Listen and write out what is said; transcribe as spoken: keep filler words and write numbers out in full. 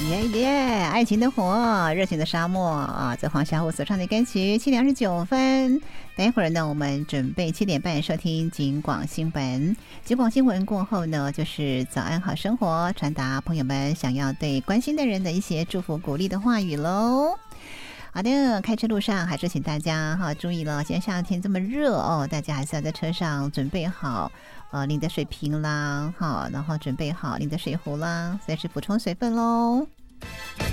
耶耶，爱情的火，热情的沙漠啊！这黄小琥所唱的歌曲七点二十九分。待会儿呢，我们准备七点半收听警广新闻。警广新闻过后呢，就是早安好生活，传达朋友们想要对关心的人的一些祝福鼓励的话语喽。好的，开车路上还是请大家哈注意了，现在夏天这么热哦，大家还是要在车上准备好呃您的水瓶啦，好，然后准备好您的水壶啦，随时补充水分喽。